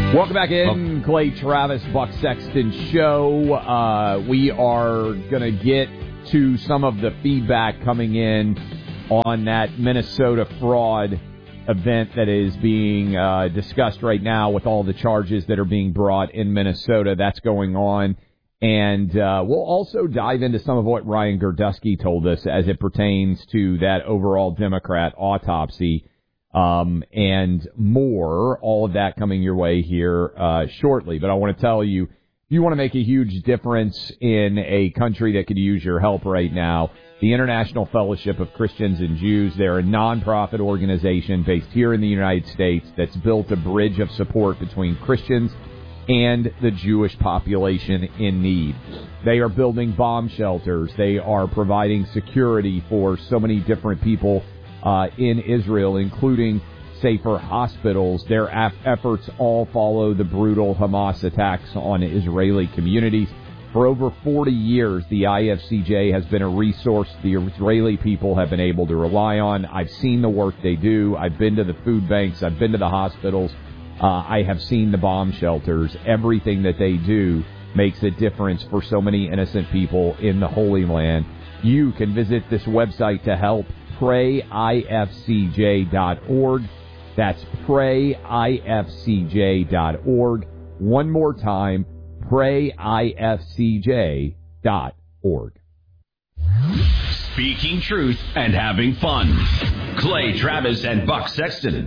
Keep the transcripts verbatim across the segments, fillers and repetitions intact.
Welcome back in, Clay Travis, Buck Sexton Show. Uh, we are going to get to some of the feedback coming in on that Minnesota fraud event that is being uh, discussed right now with all the charges that are being brought in Minnesota. That's going on. And uh, we'll also dive into some of what Ryan Gerdusky told us as it pertains to that overall Democrat autopsy. Um, and more, all of that coming your way here uh, shortly. But I want to tell you, if you want to make a huge difference in a country that could use your help right now, the International Fellowship of Christians and Jews, they're a nonprofit organization based here in the United States that's built a bridge of support between Christians and the Jewish population in need. They are building bomb shelters. They are providing security for so many different people Uh, in Israel, including safer hospitals. Their af- efforts all follow the brutal Hamas attacks on Israeli communities. For over forty years, the I F C J has been a resource the Israeli people have been able to rely on. I've seen the work they do. I've been to the food banks. I've been to the hospitals. Uh, I have seen the bomb shelters. Everything that they do makes a difference for so many innocent people in the Holy Land. You can visit this website to help. pray I F C J dot org. That's pray I F C J dot org. One more time, pray I F C J dot org. Speaking truth and having fun. Clay Travis and Buck Sexton.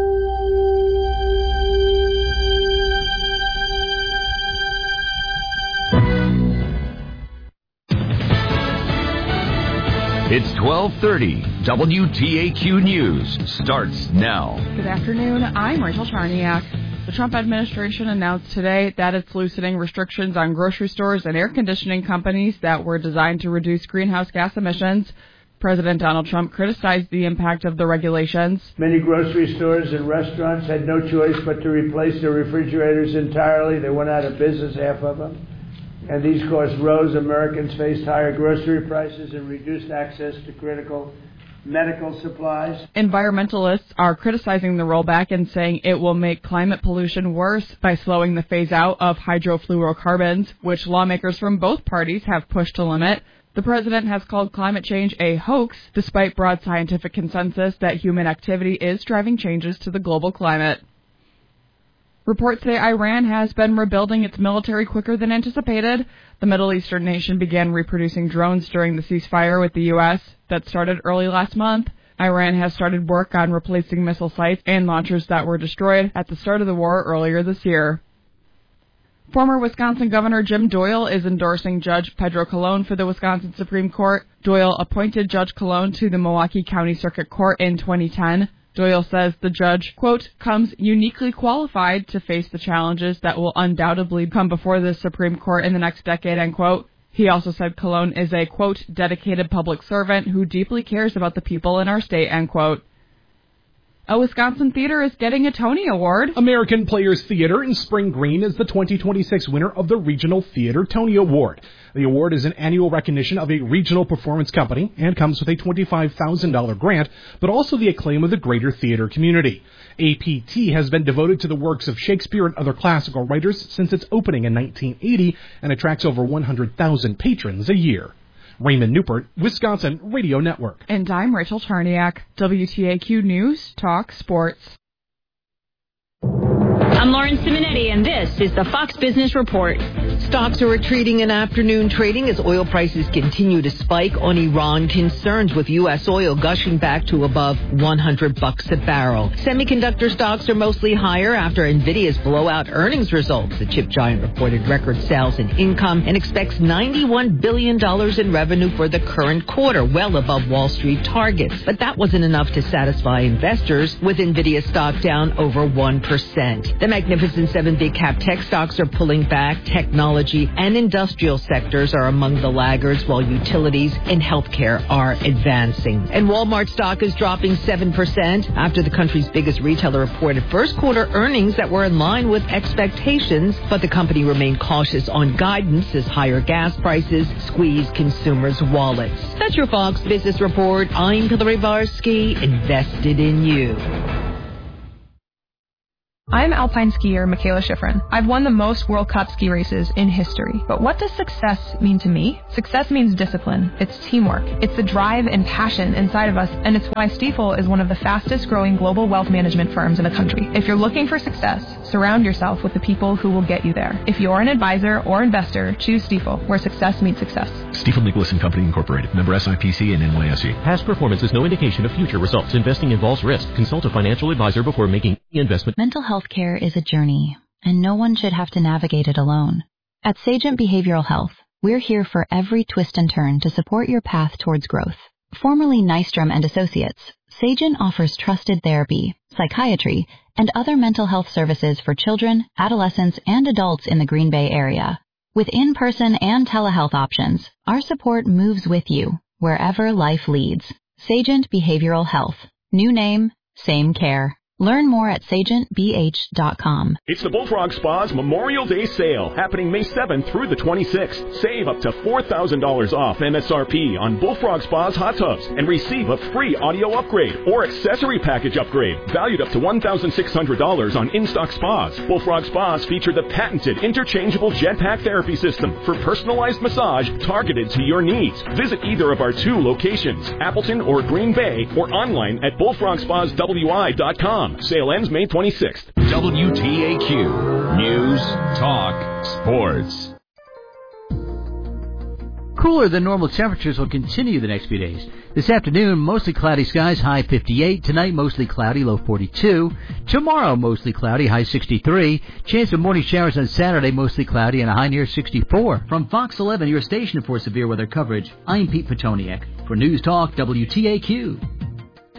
It's twelve thirty. W T A Q News starts now. Good afternoon. I'm Rachel Charniak. The Trump administration announced today that it's loosening restrictions on grocery stores and air conditioning companies that were designed to reduce greenhouse gas emissions. President Donald Trump criticized the impact of the regulations. Many grocery stores and restaurants had no choice but to replace their refrigerators entirely. They went out of business, half of them. And these costs rose. Americans faced higher grocery prices and reduced access to critical medical supplies. Environmentalists are criticizing the rollback and saying it will make climate pollution worse by slowing the phase-out of hydrofluorocarbons, which lawmakers from both parties have pushed to limit. The president has called climate change a hoax, despite broad scientific consensus that human activity is driving changes to the global climate. Reports say Iran has been rebuilding its military quicker than anticipated. The Middle Eastern nation began reproducing drones during the ceasefire with the U S that started early last month. Iran has started work on replacing missile sites and launchers that were destroyed at the start of the war earlier this year. Former Wisconsin Governor Jim Doyle is endorsing Judge Pedro Colon for the Wisconsin Supreme Court. Doyle appointed Judge Colon to the Milwaukee County Circuit Court in twenty ten. Doyle says the judge, quote, comes uniquely qualified to face the challenges that will undoubtedly come before the Supreme Court in the next decade, end quote. He also said Colon is a, quote, dedicated public servant who deeply cares about the people in our state, end quote. A Wisconsin theater is getting a Tony Award. American Players Theater in Spring Green is the twenty twenty-six winner of the Regional Theater Tony Award. The award is an annual recognition of a regional performance company and comes with a twenty-five thousand dollars grant, but also the acclaim of the greater theater community. A P T has been devoted to the works of Shakespeare and other classical writers since its opening in nineteen eighty and attracts over one hundred thousand patrons a year. Raymond Newport, Wisconsin Radio Network. And I'm Rachel Charniak, W T A Q News, Talk Sports. I'm Lauren Simonetti, and this is the Fox Business Report. Stocks are retreating in afternoon trading as oil prices continue to spike on Iran concerns, with U S oil gushing back to above one hundred bucks a barrel. Semiconductor stocks are mostly higher after Nvidia's blowout earnings results. The chip giant reported record sales and income and expects ninety-one billion dollars in revenue for the current quarter, well above Wall Street targets. But that wasn't enough to satisfy investors, with Nvidia stock down over one percent. The Magnificent Seven big cap tech stocks are pulling back. Technology and industrial sectors are among the laggards, while utilities and healthcare are advancing. And Walmart stock is dropping seven percent after the country's biggest retailer reported first quarter earnings that were in line with expectations, but the company remained cautious on guidance as higher gas prices squeeze consumers' wallets. That's your Fox Business Report. I'm Hillary Varsky, invested in you. I'm alpine skier Michaela Schifrin. I've won the most World Cup ski races in history. But what does success mean to me? Success means discipline. It's teamwork. It's the drive and passion inside of us, and it's why Stifel is one of the fastest growing global wealth management firms in the country. If you're looking for success, surround yourself with the people who will get you there. If you're an advisor or investor, choose Stifel, where success meets success. Stifel Nicholas and Company Incorporated. Member S I P C and N Y S E. Past performance is no indication of future results. Investing involves risk. Consult a financial advisor before making any investment. Mental health care is a journey, and no one should have to navigate it alone. At Sagent Behavioral Health, we're here for every twist and turn to support your path towards growth. Formerly Nystrom and Associates, Sagent offers trusted therapy, psychiatry, and other mental health services for children, adolescents, and adults in the Green Bay area. With in-person and telehealth options, our support moves with you wherever life leads. Sagent Behavioral Health. New name, same care. Learn more at sagent b h dot com. It's the Bullfrog Spa's Memorial Day sale, happening May seventh through the twenty-sixth. Save up to four thousand dollars off M S R P on Bullfrog Spa's hot tubs and receive a free audio upgrade or accessory package upgrade, valued up to one thousand six hundred dollars on in-stock spas. Bullfrog Spas feature the patented interchangeable jetpack therapy system for personalized massage targeted to your needs. Visit either of our two locations, Appleton or Green Bay, or online at bullfrog spas w i dot com. Sale ends May twenty-sixth. W T A Q News, Talk, Sports. Cooler than normal temperatures will continue the next few days. This afternoon, mostly cloudy skies, high fifty-eight. Tonight, mostly cloudy, low forty-two. Tomorrow, mostly cloudy, high sixty-three. Chance of morning showers on Saturday, mostly cloudy, and a high near sixty-four. From Fox eleven, your station for severe weather coverage, I'm Pete Petoniak. For News Talk, W T A Q.